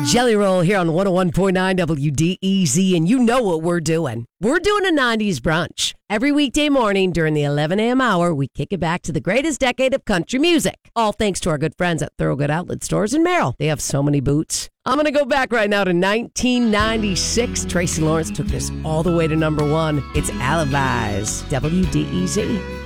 Jelly Roll here on 101.9 WDEZ, and you know what we're doing. We're doing a 90s brunch. Every weekday morning during the 11 a.m. hour, we kick it back to the greatest decade of country music. All thanks to our good friends at Thorogood Outlet Stores in Merrill. They have so many boots. I'm going to go back right now to 1996. Tracy Lawrence took this all the way to number one. It's Alibis, WDEZ.